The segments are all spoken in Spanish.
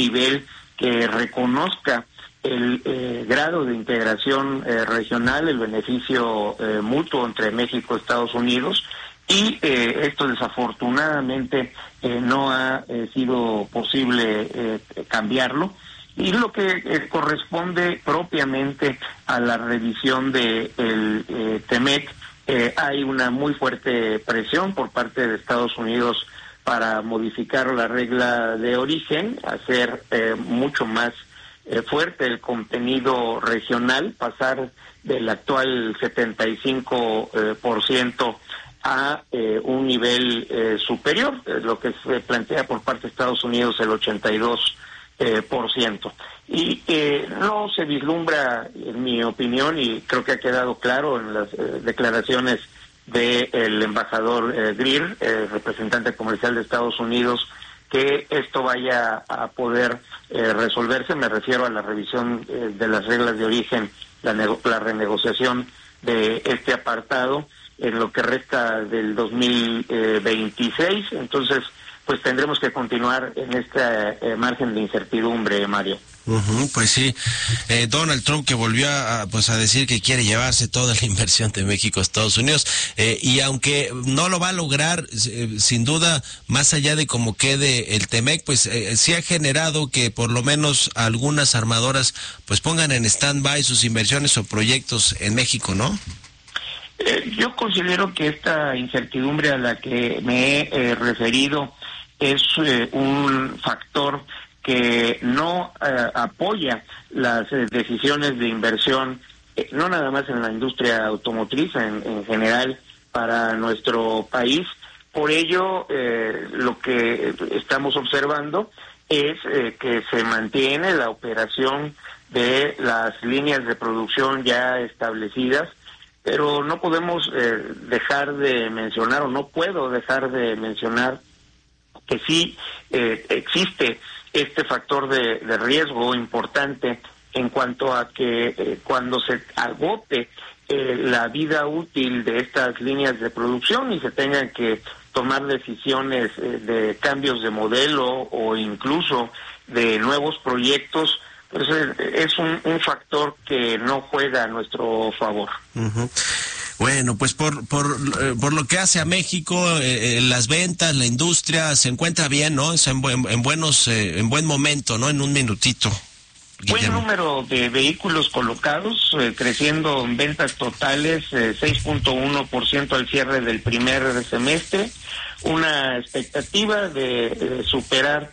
nivel que reconozca el grado de integración regional, el beneficio mutuo entre México y Estados Unidos, y esto desafortunadamente no ha sido posible cambiarlo, y lo que corresponde propiamente a la revisión de el TEMEC. Hay una muy fuerte presión por parte de Estados Unidos para modificar la regla de origen, hacer mucho más fuerte el contenido regional, pasar del actual 75% a un nivel superior, lo que se plantea por parte de Estados Unidos el 82%. Y no se vislumbra, en mi opinión, y creo que ha quedado claro en las declaraciones del embajador Greer, representante comercial de Estados Unidos, que esto vaya a poder resolverse. Me refiero a la revisión de las reglas de origen, la renegociación de este apartado en lo que resta del 2026. Entonces, pues tendremos que continuar en este margen de incertidumbre, Mario. Pues sí, Donald Trump, que volvió a decir que quiere llevarse toda la inversión de México a Estados Unidos, y aunque no lo va a lograr, sin duda, más allá de cómo quede el TEMEC, pues sí ha generado que por lo menos algunas armadoras pues pongan en stand-by sus inversiones o proyectos en México, ¿no? Yo considero que esta incertidumbre a la que me he referido es un factor que no apoya las decisiones de inversión, no nada más en la industria automotriz, en general para nuestro país. Por ello, lo que estamos observando es que se mantiene la operación de las líneas de producción ya establecidas, pero no podemos dejar de mencionar, o no puedo dejar de mencionar, que sí existe este factor de riesgo importante en cuanto a que cuando se agote la vida útil de estas líneas de producción y se tengan que tomar decisiones de cambios de modelo o incluso de nuevos proyectos, pues es un factor que no juega a nuestro favor. Uh-huh. Bueno, pues por lo que hace a México, las ventas, la industria se encuentra bien, ¿no? Es en buen momento, ¿no? En un minutito. Buen número de vehículos colocados, creciendo en ventas totales, 6.1% al cierre del primer semestre, una expectativa de superar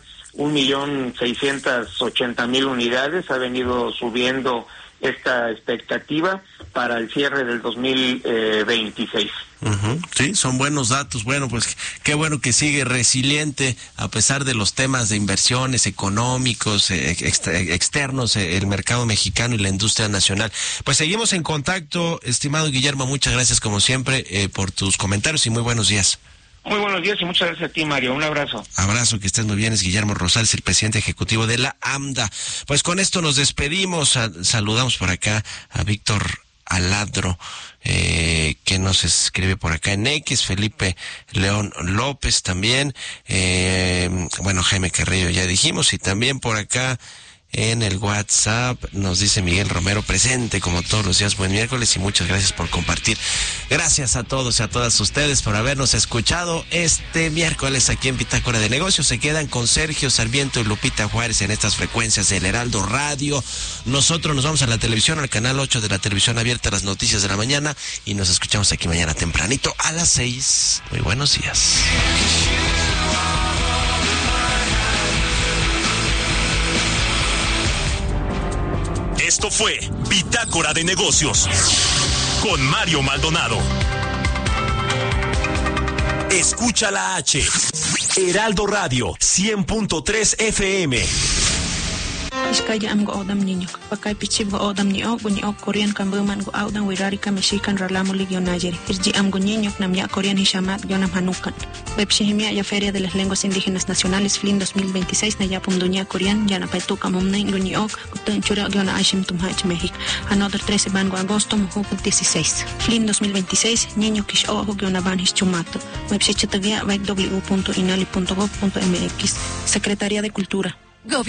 1.680.000 unidades, ha venido subiendo esta expectativa para el cierre del 2026. Sí, son buenos datos. Bueno, pues qué bueno que sigue resiliente a pesar de los temas de inversiones económicos, externos, el mercado mexicano y la industria nacional. Pues seguimos en contacto, estimado Guillermo, muchas gracias como siempre por tus comentarios y muy buenos días. Muy buenos días y muchas gracias a ti, Mario. Un abrazo. Abrazo, que estés muy bien. Es Guillermo Rosales, el presidente ejecutivo de la AMDA. Pues con esto nos despedimos. Saludamos por acá a Víctor Aladro, que nos escribe por acá en X, Felipe León López también, Jaime Carrillo ya dijimos, y también por acá en el WhatsApp nos dice Miguel Romero, presente como todos los días. Buen miércoles y muchas gracias por compartir. Gracias a todos y a todas ustedes por habernos escuchado este miércoles aquí en Bitácora de Negocios. Se quedan con Sergio Sarmiento y Lupita Juárez en estas frecuencias del Heraldo Radio. Nosotros nos vamos a la televisión, al canal 8 de la televisión abierta, las noticias de la mañana, y nos escuchamos aquí mañana tempranito a las 6. Muy buenos días. Esto fue Bitácora de Negocios con Mario Maldonado. Escucha la H. Heraldo Radio 100.3 FM. Iskaya am go odam ninyo. Pakay pichib go odam niyo, bunyo Korean kambuman go odam wirari kameshikan ralamu ligyo Nigeria. Irji am go niño namya Korean hishamat yo nam hanukan. Webshihimia ya Feria de las Lenguas Indígenas Nacionales FLIN 2026 na yapum dunya Korean ya na paitu kamumna ngunyok kutan chura yo na aishim tumhach México. Another 13 bango agosto muhuk 16. FLIN 2026 niño kish ojo yo na ban hischumato. Webshichetavia www.inali.gov.mx. Secretaría de Cultura.